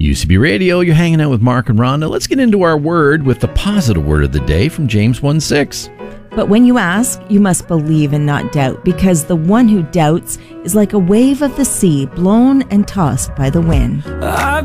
UCB Radio, you're hanging out with Mark and Rhonda. Let's get into our word with the positive word of the day from James 1:6. But when you ask, you must believe and not doubt, because the one who doubts is like a wave of the sea blown and tossed by the wind.